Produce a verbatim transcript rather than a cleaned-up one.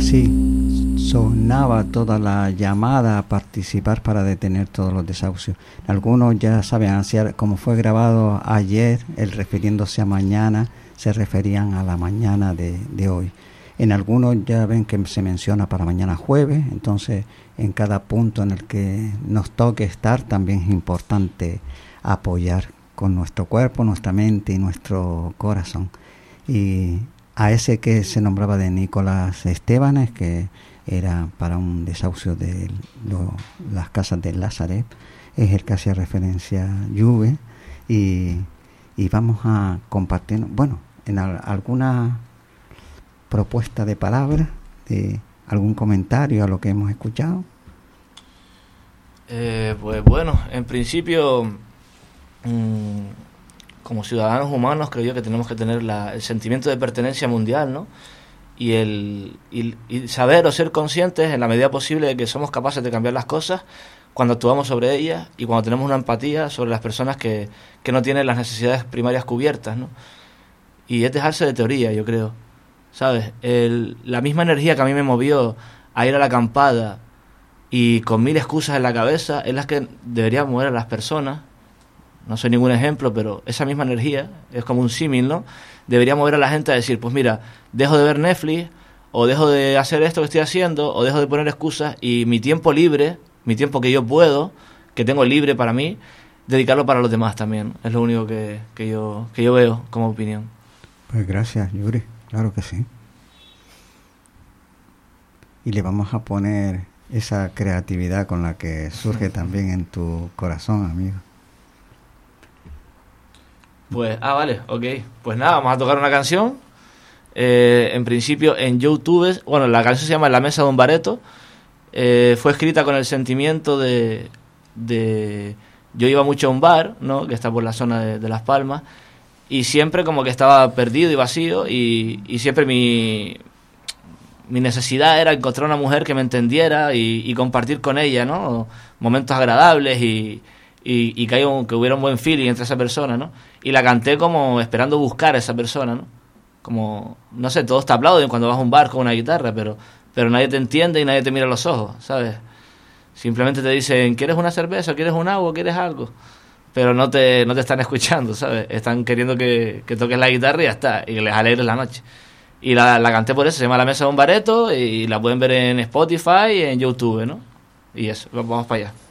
así sonaba toda la llamada a participar para detener todos los desahucios. Algunos ya saben, así como fue grabado ayer, el refiriéndose a mañana, se referían a la mañana de, de hoy. En algunos ya ven que se menciona para mañana jueves, entonces en cada punto en el que nos toque estar también es importante apoyar con nuestro cuerpo, nuestra mente y nuestro corazón. Y a ese que se nombraba de Nicolás Estebanes, que era para un desahucio de lo, las casas de Lazaret, es el que hacía referencia Juve, y, y vamos a compartir, bueno, en al, alguna propuesta de palabra, de algún comentario a lo que hemos escuchado. Eh, pues bueno, en principio, mmm, como ciudadanos humanos, creo yo que tenemos que tener la, el sentimiento de pertenencia mundial, ¿no? Y el y, y saber o ser conscientes en la medida posible de que somos capaces de cambiar las cosas cuando actuamos sobre ellas y cuando tenemos una empatía sobre las personas que, que no tienen las necesidades primarias cubiertas, ¿no? Y es dejarse de teoría, yo creo, ¿sabes? El, la misma energía que a mí me movió a ir a la acampada y con mil excusas en la cabeza es la que debería mover a las personas. No soy ningún ejemplo, pero esa misma energía es como un símil, ¿no? Debería mover a la gente a decir, pues mira, dejo de ver Netflix, o dejo de hacer esto que estoy haciendo, o dejo de poner excusas, y mi tiempo libre, mi tiempo que yo puedo, que tengo libre para mí, dedicarlo para los demás también. Es lo único que, que yo que yo veo como opinión. Pues gracias, Yuri, claro que sí. Y le vamos a poner esa creatividad con la que surge también en tu corazón, amigo. Pues, ah, vale, ok. Pues nada, vamos a tocar una canción. Eh, en principio, en YouTube, bueno, la canción se llama La Mesa de un Bareto. Eh, fue escrita con el sentimiento de, de... Yo iba mucho a un bar, ¿no?, que está por la zona de, de Las Palmas, y siempre como que estaba perdido y vacío, y, y siempre mi, mi necesidad era encontrar una mujer que me entendiera y, y compartir con ella, ¿no?, momentos agradables y... y, y que, haya un, que hubiera un buen feeling entre esa persona, ¿no? Y la canté como esperando buscar a esa persona, ¿no? Como, no sé, todos te aplauden cuando vas a un bar con una guitarra, pero, pero nadie te entiende y nadie te mira a los ojos, ¿sabes? Simplemente te dicen, ¿quieres una cerveza? ¿Quieres un agua? ¿Quieres algo? Pero no te, no te están escuchando, ¿sabes? Están queriendo que, que toques la guitarra y ya está, y que les alegres la noche. Y la, la canté por eso, se llama La Mesa de un Bareto, y la pueden ver en Spotify y en YouTube, ¿no? Y eso, vamos para allá.